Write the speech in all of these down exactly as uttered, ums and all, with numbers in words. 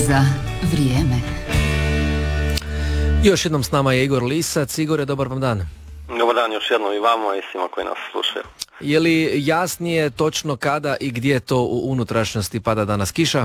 za vrijeme. Još jednom s nama je Igor Lisac. Igore, dobar vam dan. Dobar dan još jednom i vama i svima koji nas slušaju. Je li jasnije točno kada i gdje to u unutrašnjosti pada danas kiša?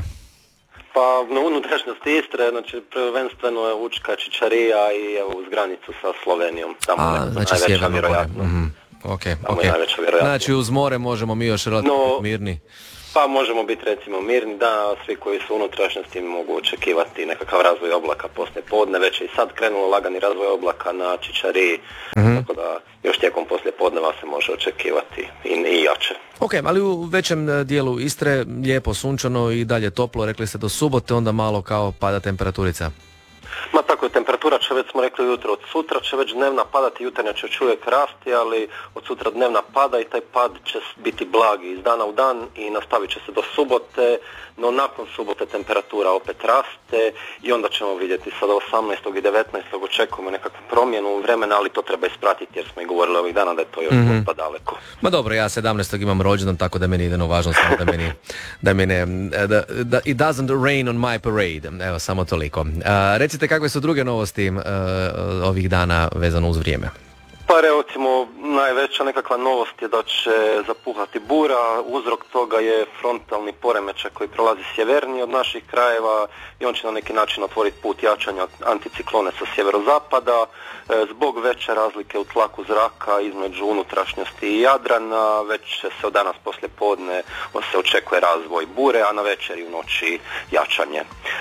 Pa na unutrašnjosti Istre, znači prvenstveno je Učka, Čičarija i evo uz granicu sa Slovenijom. Tamo A, znači sjeverno more. Mm-hmm. Okay, okay. Znači uz more možemo mi još relativno no, mirni. Pa možemo biti recimo mirni, da svi koji su u unutrašnjosti mogu očekivati nekakav razvoj oblaka poslije podne, već je i sad krenulo lagani razvoj oblaka na Čičariji, mm-hmm. tako da još tijekom poslije podneva se može očekivati i, i jače. Ok, ali u većem dijelu Istre lijepo sunčano i dalje toplo, rekli ste do subote, onda malo kao pada temperaturica. Ma tako, temperatura će, već smo rekli jutro, od sutra će već dnevna padati, jutarnja će još uvijek rasti, ali od sutra dnevna pada i taj pad će biti blagi iz dana u dan i nastavit će se do subote, no nakon subote temperatura opet raste i onda ćemo vidjeti sada osamnaestog i devetnaestog očekujemo nekakvu promjenu vremena, ali to treba ispratiti jer smo i govorili ovih dana da je to još mm-hmm. dosta daleko. Ma dobro, ja sedamnaestog imam rođendan, tako da meni ideno važno samo da meni, da meni, da, da, it doesn't rain on my parade, evo samo toliko. Uh, recite kakve su druge novosti uh, ovih dana vezano uz vrijeme? Pa recimo najveća nekakva novost je da će zapuhati bura, uzrok toga je frontalni poremećaj koji prolazi sjevernije od naših krajeva i on će na neki način otvoriti put jačanja anticiklone sa sjeverozapada. Zbog veće razlike u tlaku zraka između unutrašnjosti i Jadrana, već će se od danas poslije podne se očekuje razvoj bure, a na večer i u noći jačanje.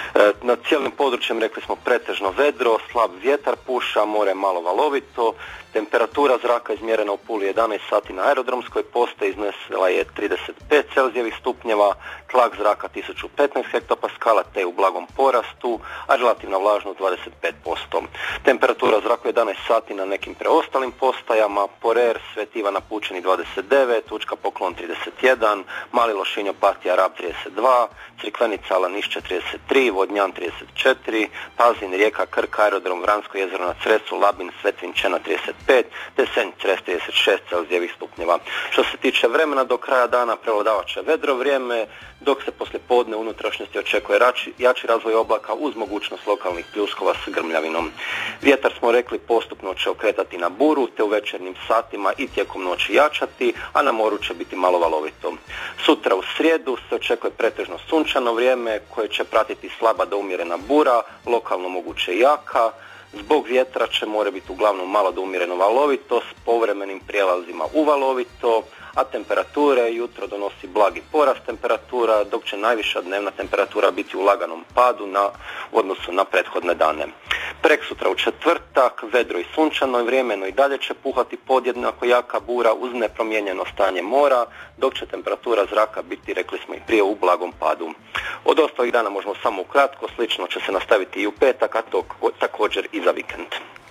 Na cijelim područjem rekli smo pretežno vedro, slab vjetar puša, more malo valovito. Temperatura zraka izmjerena u Puli jedanaest sati na aerodromskoj postaji iznesla je trideset pet Celzijevih stupnjeva, tlak zraka tisuću petnaest hektopaskala te u blagom porastu, a relativna vlažnost dvadeset pet posto. Temperatura zraka u jedanaest sati na nekim preostalim postajama, Porer, Sveti Ivan Pučani dvadeset devet, Učka Poklon trideset jedan, Mali Lošinj Opatija Rab trideset dva, Crikvenica Lanišće trideset tri, Vodnjan trideset četiri, Pazin, Rijeka, Krk, aerodrom Vransko jezero na Cresu, Labin, Svetvinčena trideset pet, te Senj, Cres trideset šest Celzijevih stupnjeva. Što se tiče vremena, do kraja dana prevladavat će vedro vrijeme, dok se poslije podne unutrašnjosti očekuje rači, jači razvoj oblaka uz mogućnost lokalnih pljuskova s grmljavinom. Vjetar smo rekli postupno će okretati na buru, te u večernjim satima i tijekom noći jačati, a na moru će biti malo valovito. Sutra u srijedu se očekuje pretežno sunčano vrijeme koje će pratiti slaba do umjerena bura, lokalno moguće jaka. Zbog vjetra će more biti uglavnom malo do umjereno valovito s povremenim prijelazima u valovito, a temperature jutro donosi blagi porast temperatura, dok će najviša dnevna temperatura biti u laganom padu na u odnosu na prethodne dane. Preksutra u četvrtak vedro i sunčano vrijeme, no i dalje će puhati podjednako jaka bura uz nepromijenjeno stanje mora, dok će temperatura zraka biti, rekli smo i prije, u blagom padu. Od ostalih dana možemo samo ukratko, slično će se nastaviti i u petak, a to također i za vikend.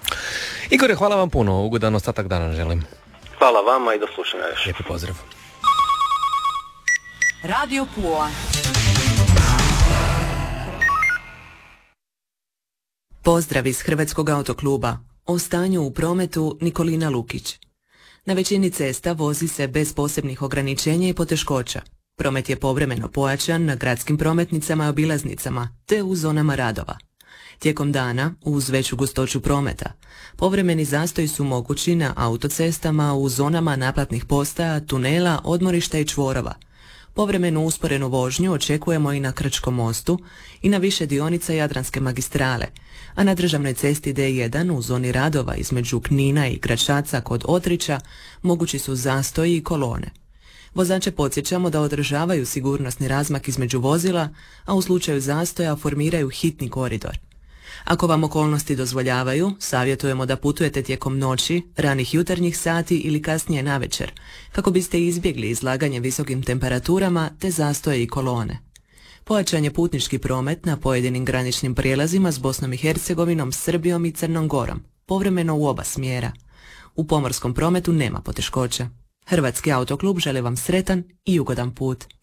Igore, hvala vam puno, ugodan ostatak dana želim. Hvala vama i do slušanja još. Lijepi pozdrav. Radio Pula. Pozdrav iz Hrvatskog autokluba. O stanju u prometu Nikolina Lukić. Na većini cesta vozi se bez posebnih ograničenja i poteškoća. Promet je povremeno pojačan na gradskim prometnicama i obilaznicama, te u zonama radova. Tijekom dana, uz veću gustoću prometa, povremeni zastoji su mogući na autocestama u zonama naplatnih postaja, tunela, odmorišta i čvorova. Povremenu usporenu vožnju očekujemo i na Krčkom mostu i na više dionica Jadranske magistrale, a na državnoj cesti D jedan u zoni radova između Knina i Gračaca kod Otrića mogući su zastoji i kolone. Vozače podsjećamo da održavaju sigurnosni razmak između vozila, a u slučaju zastoja formiraju hitni koridor. Ako vam okolnosti dozvoljavaju, savjetujemo da putujete tijekom noći, ranih jutarnjih sati ili kasnije navečer, kako biste izbjegli izlaganje visokim temperaturama te zastoje i kolone. Pojačan je putnički promet na pojedinim graničnim prijelazima s Bosnom i Hercegovinom, Srbijom i Crnom Gorom, povremeno u oba smjera. U pomorskom prometu nema poteškoća. Hrvatski autoklub želi vam sretan i ugodan put.